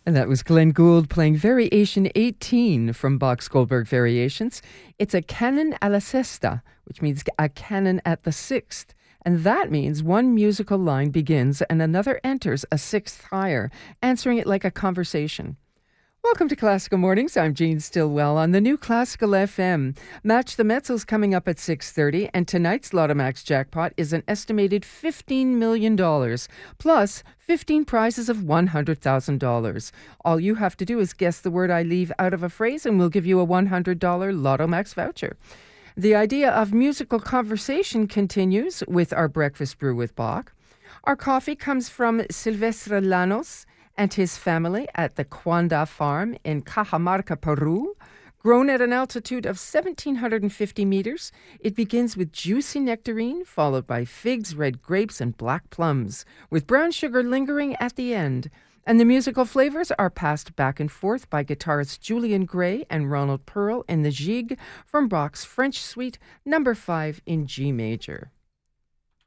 And that was Glenn Gould playing Variation 18 from Bach's Goldberg Variations. It's a canon alla sesta, which means a canon at the sixth. And that means one musical line begins and another enters a sixth higher, answering it like a conversation. Welcome to Classical Mornings. I'm Jean Stillwell on the new Classical FM. Match the Metzels coming up at 6:30, and tonight's Lotto Max jackpot is an estimated $15 million, plus 15 prizes of $100,000. All you have to do is guess the word I leave out of a phrase, and we'll give you a $100 Lotto Max voucher. The idea of musical conversation continues with our breakfast brew with Bach. Our coffee comes from Silvestre Llanos and his family at the Cuanda farm in Cajamarca, Peru. Grown at an altitude of 1,750 meters, it begins with juicy nectarine, followed by figs, red grapes, and black plums, with brown sugar lingering at the end. And the musical flavors are passed back and forth by guitarists Julian Gray and Ronald Pearl in the Gigue from Bach's French Suite No. 5 in G major.